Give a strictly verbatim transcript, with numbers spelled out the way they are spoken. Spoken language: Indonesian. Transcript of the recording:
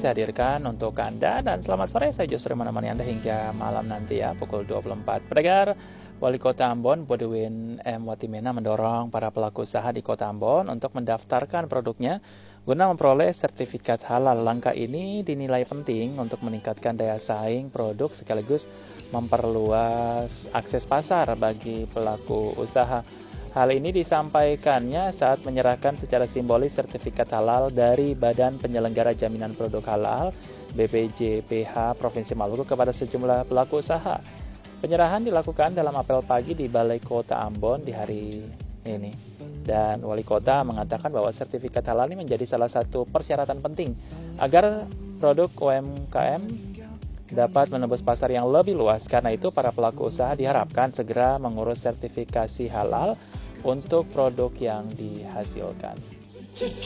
saya hadirkan untuk Anda. Dan selamat sore, saya justru menemani Anda hingga malam nanti ya, pukul dua puluh empat. Pendengar, Wali Kota Ambon, Bodewin M. Watimena mendorong para pelaku usaha di Kota Ambon untuk mendaftarkan produknya guna memperoleh sertifikat halal. Langkah ini dinilai penting untuk meningkatkan daya saing produk sekaligus memperluas akses pasar bagi pelaku usaha. Hal ini disampaikannya saat menyerahkan secara simbolis sertifikat halal dari Badan Penyelenggara Jaminan Produk Halal B P J P H Provinsi Maluku kepada sejumlah pelaku usaha. Penyerahan dilakukan dalam apel pagi di Balai Kota Ambon di hari ini. Dan Wali Kota mengatakan bahwa sertifikat halal ini menjadi salah satu persyaratan penting agar produk U M K M dapat menembus pasar yang lebih luas. Karena itu para pelaku usaha diharapkan segera mengurus sertifikasi halal untuk produk yang dihasilkan.